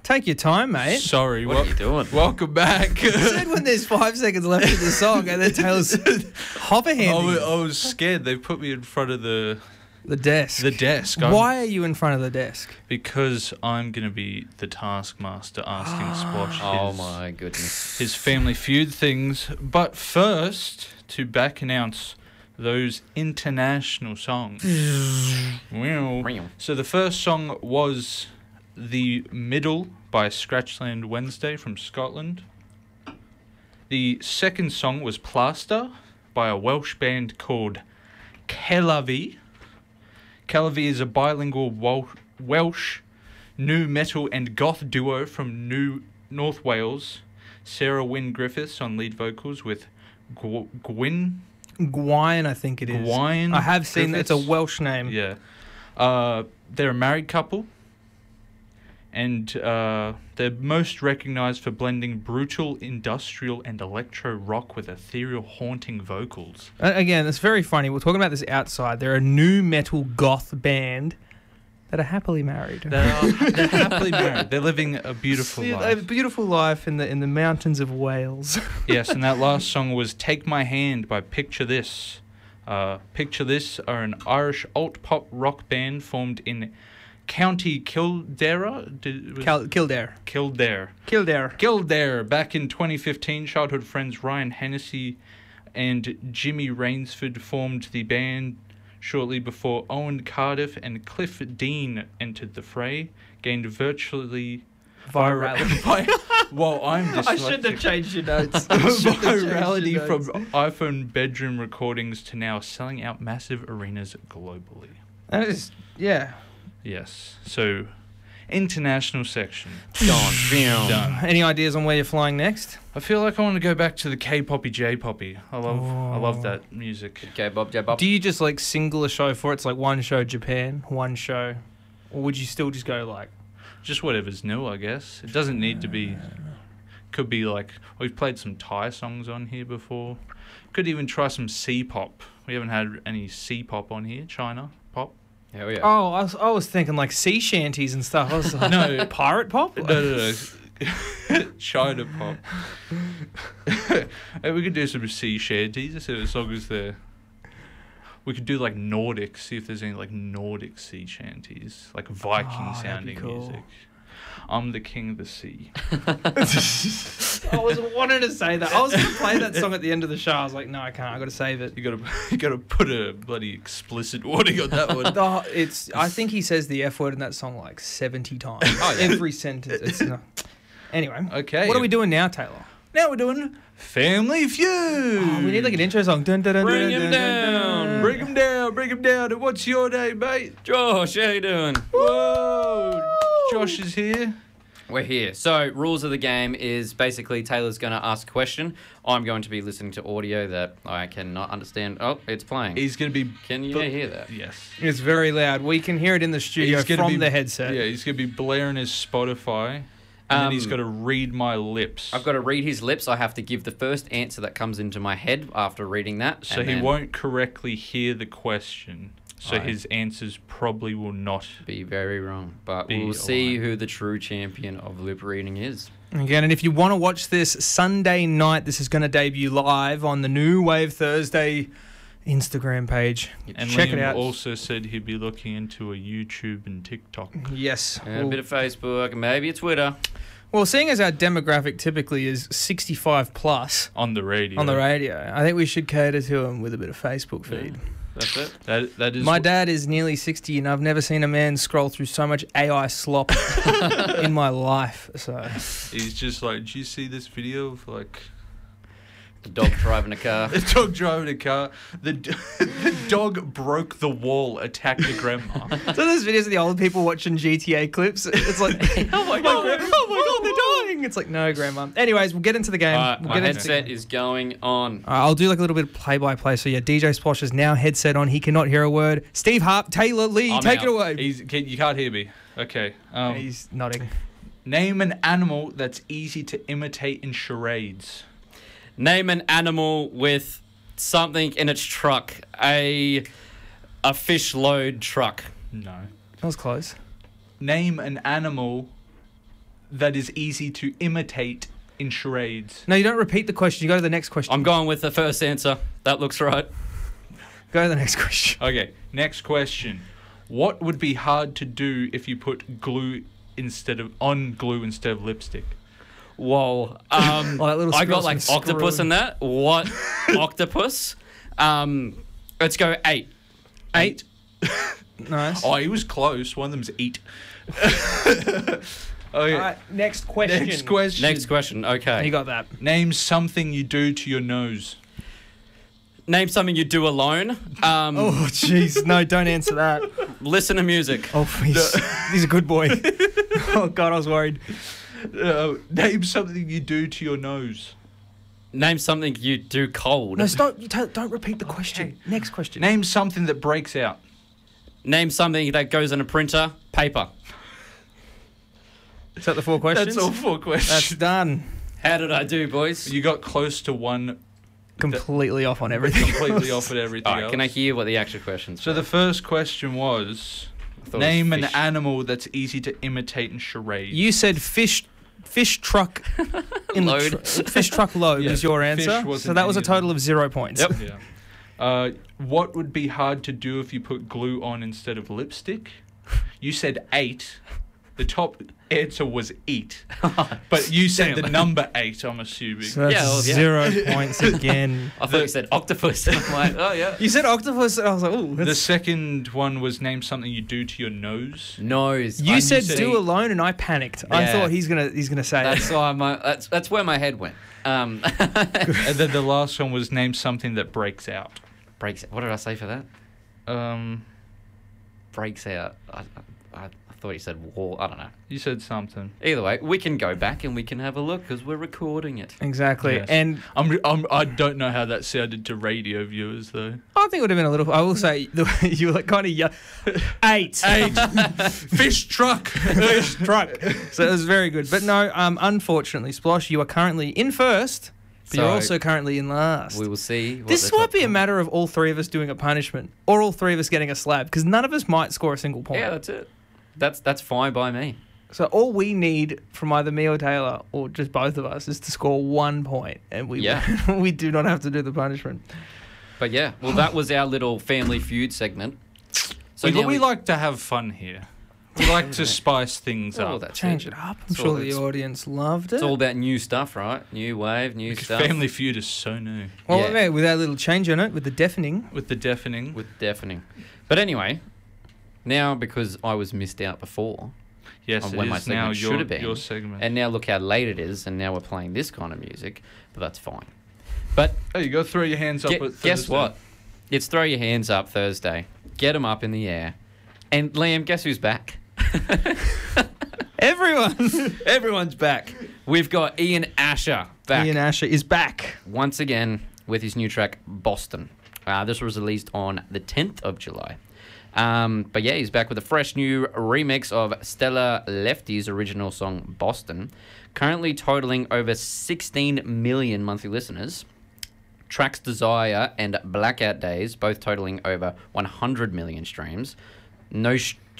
Take your time, mate. Sorry, What are you doing? Welcome back. You said when there's 5 seconds left of the song, and then Taylor's hoverhanding I was scared. They put me in front of the desk. desk. Why are you in front of the desk? Because I'm going to be the taskmaster asking Squash Oh my goodness. his Family Feud things. But first, to back announce those international songs. So the first song was The Middle by Scratchland Wednesday from Scotland. The second song was Plaster by a Welsh band called Kelavi. Kelavi is a bilingual Welsh nu metal and goth duo from North Wales. Sarah Wynne Griffiths on lead vocals with Gwyn, I think it is. Gwyn I have seen Griffiths. it's a Welsh name. Yeah. They're a married couple. And they're most recognised for blending brutal industrial and electro rock with ethereal haunting vocals. Again, it's very funny. We're talking about this outside. They're a new metal goth band that are happily married. They're happily married. They're living a beautiful They have life. a beautiful life in the mountains of Wales. Yes, and that last song was Take My Hand by Picture This. Picture This are an Irish alt-pop rock band formed in County Kildare. Kildare. Kildare. Back in 2015, childhood friends Ryan Hennessy and Jimmy Rainsford formed the band shortly before Owen Cardiff and Cliff Dean entered the fray, gained virtually well, I'm dyslexic. I shouldn't have changed your notes. Virality from iPhone bedroom recordings to now selling out massive arenas globally. That is, yeah. Yes. So, international section. Done. Any ideas on where you're flying next? I feel like I want to go back to the K-poppy, J-poppy. I love that music. Okay, Bob, Bob. Do you just like single a show for it? It's like one show Japan, one show, or would you still just go like? Just whatever's new, I guess. It doesn't need to be. Could be like we've played some Thai songs on here before. Could even try some C-pop. We haven't had any C-pop on here. China pop. Hell yeah. Oh, I was thinking like sea shanties and stuff. I was like, No. pirate pop. No. China pop. Hey, we could do some sea shanties as long as they're. We could do like Nordic, see if there's any like Nordic sea shanties, like Viking sounding cool. music. I'm the king of the sea. I was wanting to say that. I was going to play that song at the end of the show. I was like, no, I can't. I got to save it. You gotta put a bloody explicit warning on that one. I think he says the F word in that song like 70 times. Oh, yeah. Every sentence. It's not. Anyway. Okay. What are we doing now, Taylor? Now we're doing Family Feud. Oh, we need like an intro song. Dun, dun, dun, Bring dun, him dun, dun, down. dun. Bring him down, bring him down. And what's your name, mate? Josh, how you doing? Whoa. Josh is here. We're here. So, rules of the game is basically Taylor's going to ask a question. I'm going to be listening to audio that I cannot understand. Oh, it's playing. He's going to be... Can you hear that? Yes. It's very loud. We can hear it in the studio He's gonna from be- the headset. Yeah, he's going to be blaring his Spotify. And then he's got to read my lips. I've got to read his lips. I have to give the first answer that comes into my head after reading that. So and he then won't correctly hear the question. So Right. his answers probably will not. be very wrong. But Be we'll see alright. who the true champion of lip reading is. Again, and if you want to watch this Sunday night, this is going to debut live on the New Wave Thursday Instagram page. And Check Liam it out. also said he'd be looking into a YouTube and TikTok. Yes. A bit of Facebook, maybe a Twitter. Well, seeing as our demographic typically is 65 plus On the radio. on the radio, I think we should cater to them with a bit of Facebook feed. That's it. That is My dad is nearly 60 and I've never seen a man scroll through so much AI slop in my life. So He's just like, did you see this video of like The dog driving a car. the dog driving a car? The dog broke the wall, attacked a grandma. So there's videos of the old people watching GTA clips. It's like, oh my god, they're dying. It's like, no, grandma. Anyways, we'll get into the game. We'll My get into the headset is going on. I'll do like a little bit of play-by-play. So yeah, DJ Splosh is now headset on. He cannot hear a word. Steve Harp, Taylor Lee, I'm take out. it away. You can't hear me. Okay. He's nodding. Name an animal that's easy to imitate in charades. Name an animal with something in its truck. A fish load truck. No. That was close. Name an animal that is easy to imitate in charades. No, you don't repeat the question. You go to the next question. I'm going with the first answer. That looks right. Go to the next question. Okay, next question. What would be hard to do if you put glue instead of lipstick? Whoa. that little I got squirrel's like been octopus screwing. in that. What? Octopus? Let's go 8. 8. Nice. Oh, he was close. One of them's eat. Okay. All right, next question. Next question. Next question. Okay. You got that. Name something you do to your nose. Name something you do alone. Oh, jeez. No, don't answer that. Listen to music. Oh, he's a good boy. Oh, God, I was worried. Name something you do to your nose. Name something you do cold. No, stop. Don't repeat the question. Okay. Next question. Name something that breaks out. Name something that goes in a printer. Paper. Is that the 4 questions? That's all 4 questions. That's done. How did I do, boys? You got close to one. Completely off on everything. Completely off at everything All right, else. can I hear what the actual questions So were? the first question was, thought it was name an fish. animal that's easy to imitate in charades. You said fish truck in Load. the fish truck load Yeah, was your fish answer. wasn't So that was a any of them. total of 0 points. Yep. Yeah. What would be hard to do if you put glue on instead of lipstick? You said 8. The top answer was eat. But you said the Damn. number 8, I'm assuming. So that's Yeah, well, yeah. 0 points again. I thought you said octopus. I'm like, oh yeah. You said octopus, and I was like, oh. The second one was name something you do to your nose. Nose. You said said- do alone, and I panicked. I Yeah. thought he's gonna say That's it. why that's where my head went. And then the last one was name something that breaks out. Breaks. What did I say for that? Breaks out. I thought you said wall. I don't know. You said something. Either way, we can go back and we can have a look because we're recording it. Exactly, Yes. and I don't know how that sounded to radio viewers though. I think it would have been a little. I will say you were like kind of 8. Fish truck. Fish truck. So it was very good, but no. Unfortunately, Splosh, you are currently in first, but you're So, also currently in last. We will see. What This the might top be a one- matter of all 3 of us doing a punishment, or all 3 of us getting a slab, because none of us might score a single point. Yeah, that's it. That's fine by me. So all we need from either me or Taylor, or just both of us, is to score 1 point, and we Yeah. we do not have to do the punishment. But yeah, well, that was our little Family Feud segment. So we, now we like to have fun here. We like to spice things Oh, up. that's Change it up. I'm It's sure all- the it's- audience loved it. It's all about new stuff, right? New wave, new Because stuff. Family Feud is so new. well, yeah. yeah, with our little change on it, with the deafening. With the deafening. With deafening. But anyway, now because I was missed out before, Yes, on it when my is now segment should have been. your segment. and now look how late it is, and now we're playing this kind of music, but that's fine. But Oh, you got to throw your hands up. guess what? It's Throw Your Hands Up Thursday. Get them up in the air. And Liam, guess who's back? Everyone's back. We've got Ian Asher back Ian Asher is back. once again with his new track Boston. This was released on the 10th of July. But yeah, he's back with a fresh new remix of Stella Lefty's original song Boston, currently totaling over 16 million monthly listeners. Tracks Desire and Blackout Days, both totaling over 100 million streams. No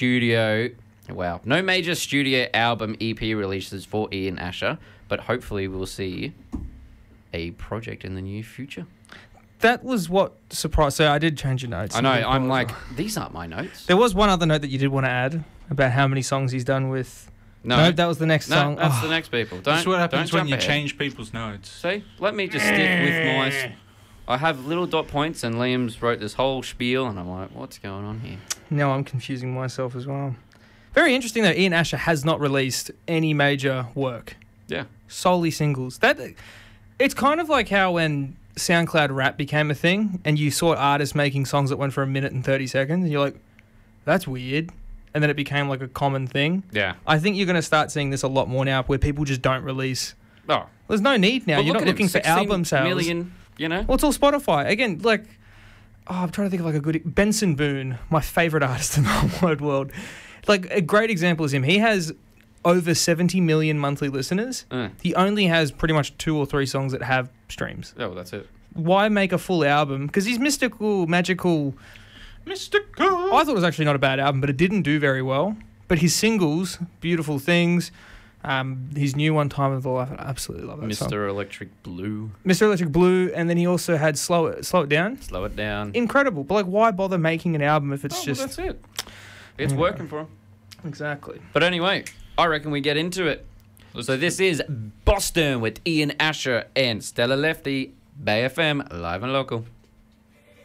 major studio album EP releases for Ian Asher, but hopefully we'll see a project in the near future. That was what surprised. So I did change your notes. I know, I'm like, these aren't my notes. There was one other note that you did want to add about how many songs he's done with. No, that was the next song. that's Oh. the next people. Don't, That's what happens don't when jump you ahead. change people's notes. See, let me just stick with my... I have little dot points, and Liam's wrote this whole spiel, and I'm like, what's going on here? Now I'm confusing myself as well. Very interesting though. Ian Asher has not released any major work. Yeah. Solely singles. It's kind of like how when SoundCloud rap became a thing, and you saw artists making songs that went for 1 minute and 30 seconds, and you're like, that's weird. And then it became like a common thing. Yeah. I think you're going to start seeing this a lot more now, where people just don't release. Oh. There's no need now. But You're look not at him, looking for 16 album sales. million, you know? Well, it's all Spotify. Again, like, I'm trying to think of like a good... Benson Boone, my favourite artist in the whole wide world. Like, a great example is him. He has over 70 million monthly listeners. He only has pretty much 2 or 3 songs that have streams. Oh, that's it. Why make a full album? Because he's mystical, magical... Mystical. I thought it was actually not a bad album, but it didn't do very well. But his singles, Beautiful Things, His new one, Time of the Life, I absolutely love that song. Mr. Electric Blue. Mr. Electric Blue, and then he also had Slow It Down. Slow It Down. Incredible, but like, why bother making an album if it's Well, just... that's it. It's working for him. Exactly. But anyway, I reckon we get into it. So this is Boston with Ian Asher and Stella Lefty, Bay FM, live and local.